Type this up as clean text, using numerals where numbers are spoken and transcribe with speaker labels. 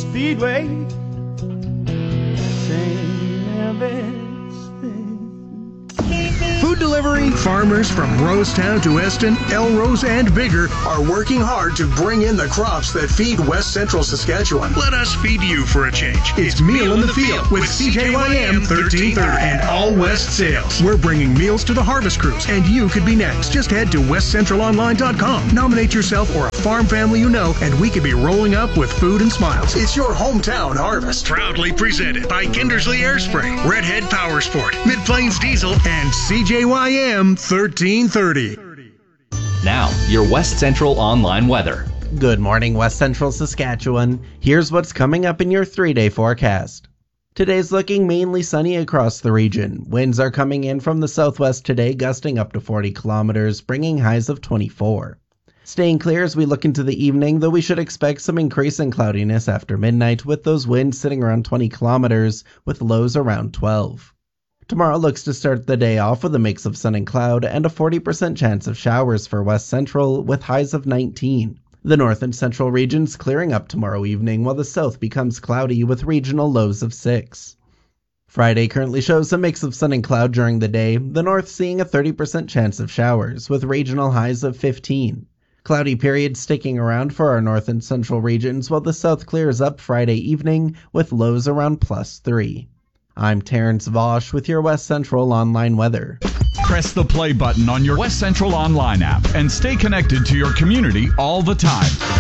Speaker 1: Speedway. Same everything.
Speaker 2: Food delivery, farmers from Rosetown to Eston, Elrose, and Bigger are working hard to bring in the crops that feed West Central Saskatchewan. Let us feed you for a change. It's Meal in the Field with CJYM 1330 and All West Sales. We're bringing meals to the harvest crews, and you could be next. Just head to westcentralonline.com. Nominate yourself or a farm family you know, and we could be rolling up with food and smiles. It's your hometown harvest. Proudly presented by Kindersley Airspray, Redhead Power Sport, Mid-Plains Diesel, and CJYM 1330.
Speaker 3: Now, your West Central online weather.
Speaker 4: Good morning, West Central Saskatchewan. Here's what's coming up in your 3-day forecast. Today's looking mainly sunny across the region. Winds are coming in from the southwest today, gusting up to 40 kilometers, bringing highs of 24. Staying clear as we look into the evening, though we should expect some increase in cloudiness after midnight, with those winds sitting around 20 kilometers, with lows around 12. Tomorrow looks to start the day off with a mix of sun and cloud and a 40% chance of showers for West Central, with highs of 19. The north and central regions clearing up tomorrow evening, while the south becomes cloudy with regional lows of 6. Friday currently shows a mix of sun and cloud during the day, the north seeing a 30% chance of showers, with regional highs of 15. Cloudy periods sticking around for our north and central regions, while the south clears up Friday evening, with lows around +3. I'm Terrence Vosch with your West Central online weather.
Speaker 5: Press the play button on your West Central online app and stay connected to your community all the time.